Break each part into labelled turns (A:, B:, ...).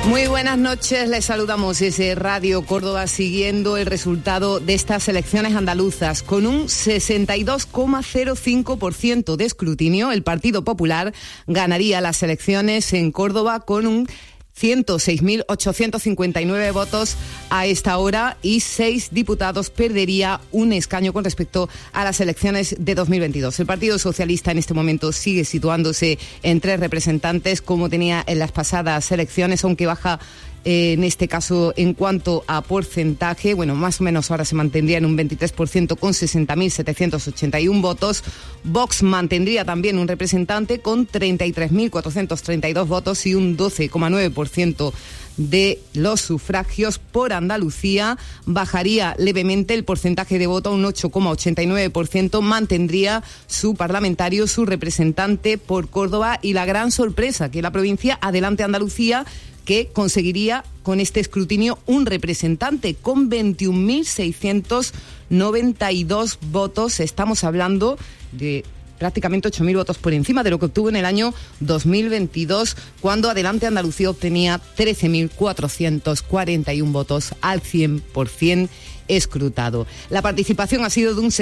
A: Muy buenas noches, les saludamos desde Radio Córdoba siguiendo el resultado de estas elecciones andaluzas. Con un 62,05% de escrutinio, el Partido Popular ganaría las elecciones en Córdoba con un 106.859 votos a esta hora y 6 diputados perdería un escaño con respecto a las elecciones de 2022. El Partido Socialista en este momento sigue situándose en 3 representantes como tenía en las pasadas elecciones, aunque baja en este caso en cuanto a porcentaje, bueno, más o menos ahora se mantendría en un 23% con 60.781 votos. Vox mantendría también un representante con 33.432 votos y un 12,9% de los sufragios. Por Andalucía bajaría levemente el porcentaje de voto a un 8,89%, mantendría su parlamentario, su representante por Córdoba y la gran sorpresa que la provincia Adelante Andalucía, que conseguiría con este escrutinio un representante con 21.692 votos. Estamos hablando de prácticamente 8.000 votos por encima de lo que obtuvo en el año 2022, cuando Adelante Andalucía obtenía 13.441 votos al 100% escrutado. La participación ha sido de un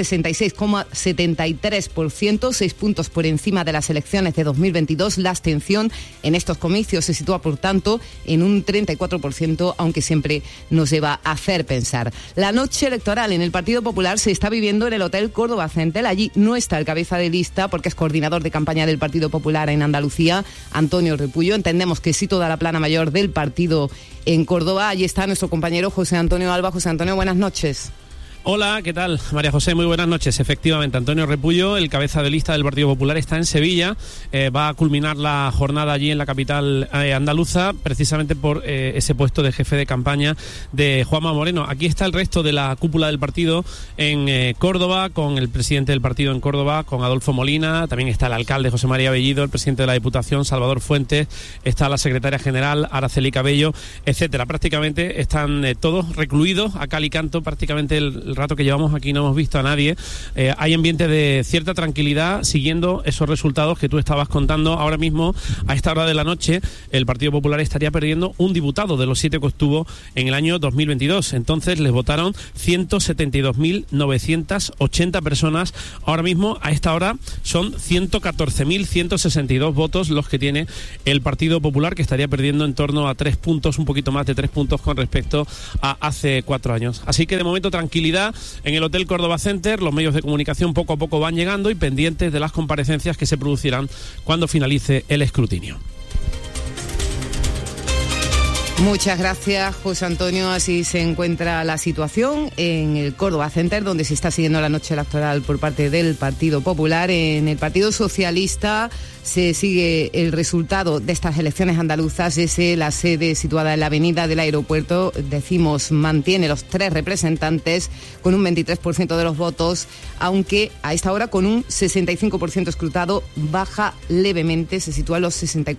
A: 66,73%, 6 puntos por encima de las elecciones de 2022. La abstención en estos comicios se sitúa, por tanto, en un 34%, aunque siempre nos lleva a hacer pensar. La noche electoral en el Partido Popular se está viviendo en el Hotel Córdoba Center. Allí no está el cabeza de lista, porque es coordinador de campaña del Partido Popular en Andalucía, Antonio Repullo. Entendemos que sí toda la plana mayor del partido en Córdoba. Allí está nuestro compañero José Antonio Alba. José Antonio, buenas noches.
B: Hola, ¿qué tal? María José, muy buenas noches. Efectivamente, Antonio Repullo, el cabeza de lista del Partido Popular, está en Sevilla. Va a culminar la jornada allí en la capital andaluza, precisamente por ese puesto de jefe de campaña de Juanma Moreno. Aquí está el resto de la cúpula del partido en Córdoba, con el presidente del partido en Córdoba, con Adolfo Molina. También está el alcalde José María Bellido, el presidente de la Diputación, Salvador Fuentes. Está la secretaria general, Araceli Cabello, etcétera. Prácticamente están todos recluidos a cal y canto. Prácticamente el rato que llevamos aquí no hemos visto a nadie. Hay ambiente de cierta tranquilidad siguiendo esos resultados que tú estabas contando. Ahora mismo, a esta hora de la noche, el Partido Popular estaría perdiendo un diputado de los 7 que obtuvo en el año 2022. Entonces les votaron 172.980 personas. Ahora mismo, a esta hora, son 114.162 votos los que tiene el Partido Popular, que estaría perdiendo en torno a 3 puntos, un poquito más de 3 puntos con respecto a hace 4 años. Así que de momento tranquilidad en el Hotel Córdoba Center. Los medios de comunicación poco a poco van llegando y pendientes de las comparecencias que se producirán cuando finalice el escrutinio.
A: Muchas gracias, José Antonio. Así se encuentra la situación en el Córdoba Center, donde se está siguiendo la noche electoral por parte del Partido Popular. En el Partido Socialista se sigue el resultado de estas elecciones andaluzas desde la sede situada en la avenida del aeropuerto. Decimos, mantiene los 3 representantes con un 23% de los votos, aunque a esta hora con un 65% escrutado baja levemente, se sitúa en los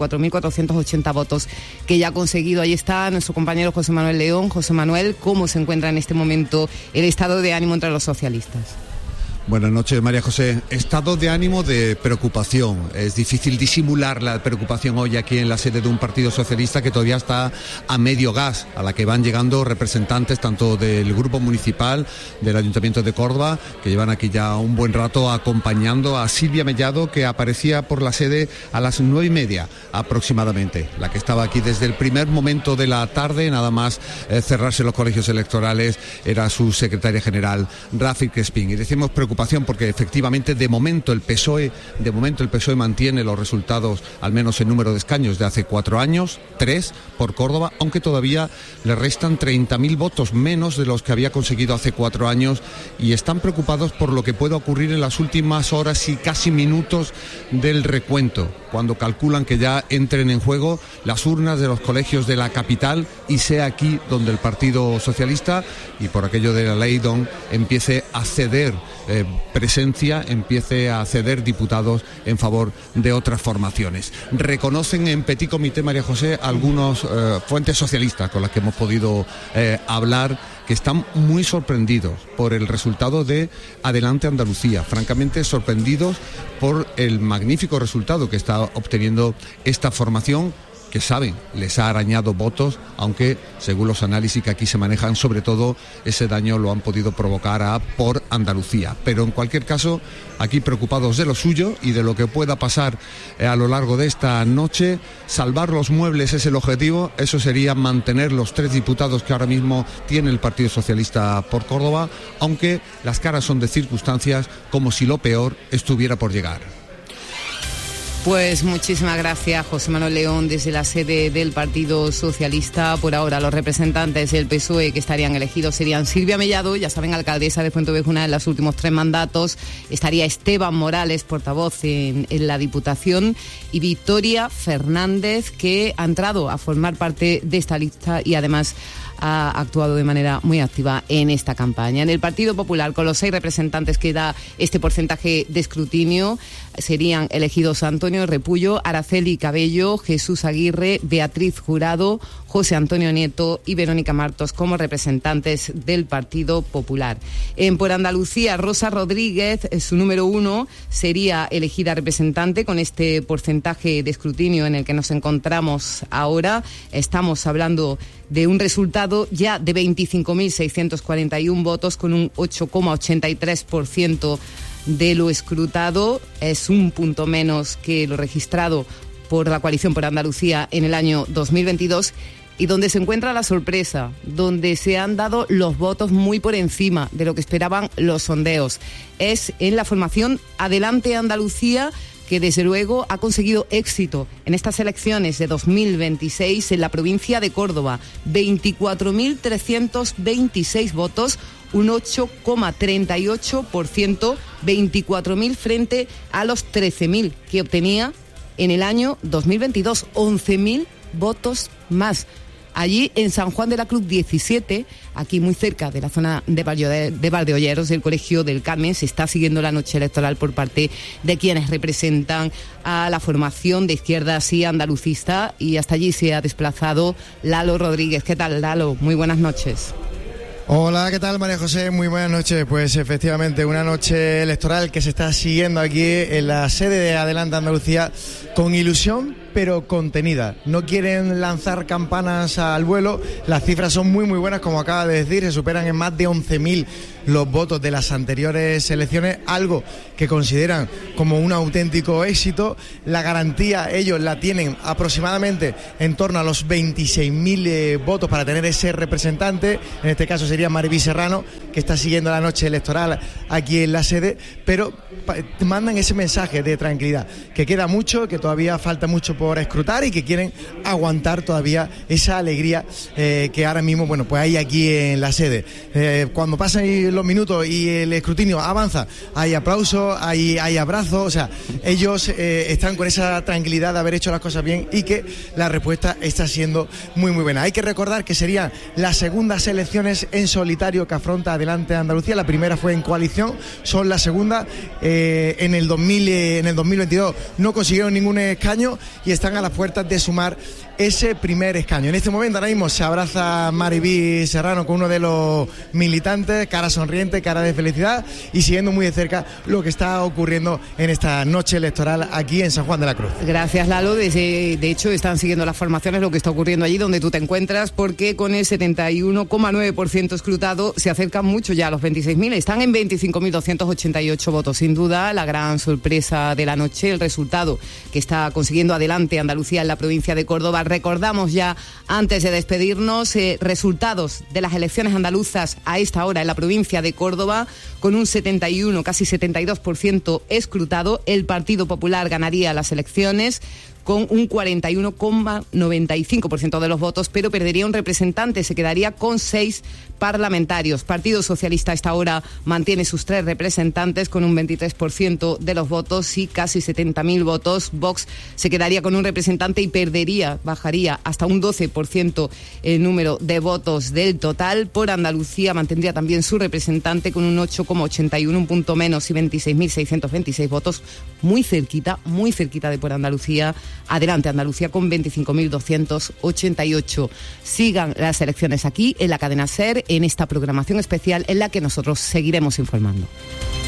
A: 64.480 votos que ya ha conseguido. Ahí está nuestro compañero José Manuel León. José Manuel, ¿cómo se encuentra en este momento el estado de ánimo entre los socialistas?
C: Buenas noches, María José. Estado de ánimo de preocupación. Es difícil disimular la preocupación hoy aquí en la sede de un partido socialista que todavía está a medio gas, a la que van llegando representantes tanto del Grupo Municipal del Ayuntamiento de Córdoba, que llevan aquí ya un buen rato acompañando a Silvia Mellado, que aparecía por la sede a las 9:30 aproximadamente. La que estaba aquí desde el primer momento de la tarde, nada más cerrarse los colegios electorales, era su secretaria general, Rafi Crespín. Y decimos preocupación porque efectivamente de momento el PSOE mantiene los resultados, al menos en número de escaños, de hace 4 años, 3 por Córdoba, aunque todavía le restan 30.000 votos menos de los que había conseguido hace 4 años, y están preocupados por lo que pueda ocurrir en las últimas horas y casi minutos del recuento, cuando calculan que ya entren en juego las urnas de los colegios de la capital y sea aquí donde el Partido Socialista, y por aquello de la ley DON, empiece a ceder presencia, empiece a ceder diputados en favor de otras formaciones. Reconocen en Petit Comité, María José, algunos fuentes socialistas con las que hemos podido hablar, que están muy sorprendidos por el resultado de Adelante Andalucía, francamente sorprendidos por el magnífico resultado que está obteniendo esta formación, que saben, les ha arañado votos, aunque según los análisis que aquí se manejan, sobre todo ese daño lo han podido provocar por Andalucía. Pero en cualquier caso, aquí preocupados de lo suyo y de lo que pueda pasar a lo largo de esta noche. Salvar los muebles es el objetivo, eso sería mantener los 3 diputados que ahora mismo tiene el Partido Socialista por Córdoba, aunque las caras son de circunstancias, como si lo peor estuviera por llegar.
A: Pues muchísimas gracias, José Manuel León, desde la sede del Partido Socialista. Por ahora, los representantes del PSOE que estarían elegidos serían Silvia Mellado, ya saben, alcaldesa de Fuenteovejuna en los últimos 3 mandatos. Estaría Esteban Morales, portavoz en la Diputación, y Victoria Fernández, que ha entrado a formar parte de esta lista y además ha actuado de manera muy activa en esta campaña. En el Partido Popular, con los 6 representantes que da este porcentaje de escrutinio, serían elegidos Antonio Repullo, Araceli Cabello, Jesús Aguirre, Beatriz Jurado, José Antonio Nieto y Verónica Martos como representantes del Partido Popular. Por Andalucía, Rosa Rodríguez, su número 1, sería elegida representante con este porcentaje de escrutinio en el que nos encontramos ahora. Estamos hablando de un resultado ya de 25.641 votos con un 8,83% de lo escrutado. Es un punto menos que lo registrado por la Coalición por Andalucía en el año 2022, y donde se encuentra la sorpresa, donde se han dado los votos muy por encima de lo que esperaban los sondeos. Es en la formación Adelante Andalucía, que desde luego ha conseguido éxito en estas elecciones de 2026 en la provincia de Córdoba. 24.326 votos, un 8,38%, 24.000 frente a los 13.000 que obtenía en el año 2022, 11.000 votos más. Allí en San Juan de la Cruz 17, aquí muy cerca de la zona de Valdeolleros, del Colegio del Carmen, se está siguiendo la noche electoral por parte de quienes representan a la formación de izquierdas y andalucista, y hasta allí se ha desplazado Lalo Rodríguez. ¿Qué tal, Lalo? Muy buenas noches.
D: Hola, ¿qué tal, María José? Muy buenas noches. Pues efectivamente, una noche electoral que se está siguiendo aquí en la sede de Adelante Andalucía con ilusión, pero contenida. No quieren lanzar campanas al vuelo. Las cifras son muy buenas, como acaba de decir. Se superan en más de 11.000 los votos de las anteriores elecciones, algo que consideran como un auténtico éxito. La garantía ellos la tienen aproximadamente en torno a los 26.000 votos para tener ese representante. En este caso sería Mariví Serrano, que está siguiendo la noche electoral aquí en la sede, pero mandan ese mensaje de tranquilidad, que queda mucho, que todavía falta mucho por escrutar y que quieren aguantar todavía esa alegría que ahora mismo, bueno, pues hay aquí en la sede. Cuando pasan los minutos y el escrutinio avanza, hay aplausos, hay abrazos, o sea, ellos están con esa tranquilidad de haber hecho las cosas bien y que la respuesta está siendo muy buena. Hay que recordar que serían las segundas elecciones en solitario que afronta Adelante Andalucía. La primera fue en coalición, son la segunda. En el 2022 no consiguieron ningún escaño y están a las puertas de sumar ese primer escaño. En este momento ahora mismo se abraza Mariví Serrano con uno de los militantes, cara sonriente, cara de felicidad, y siguiendo muy de cerca lo que está ocurriendo en esta noche electoral aquí en San Juan de la Cruz.
A: Gracias, Lalo. De hecho están siguiendo las formaciones lo que está ocurriendo allí donde tú te encuentras, porque con el 71,9% escrutado se acercan mucho ya a los 26.000, están en 25.288 votos. Sin duda la gran sorpresa de la noche, el resultado que está consiguiendo Adelante Andalucía en la provincia de Córdoba. Recordamos ya, antes de despedirnos, resultados de las elecciones andaluzas a esta hora en la provincia de Córdoba, con un 71, casi 72% escrutado. El Partido Popular ganaría las elecciones con un 41,95% de los votos, pero perdería un representante, se quedaría con 6 parlamentarios. Partido Socialista a esta hora mantiene sus 3 representantes con un 23% de los votos y casi 70.000 votos. Vox se quedaría con un representante y bajaría hasta un 12% el número de votos del total. Por Andalucía mantendría también su representante con un 8,81, un punto menos, y 26.626 votos, muy cerquita de Por Andalucía. Adelante Andalucía con 25.288. Sigan las elecciones aquí en la cadena SER, en esta programación especial en la que nosotros seguiremos informando.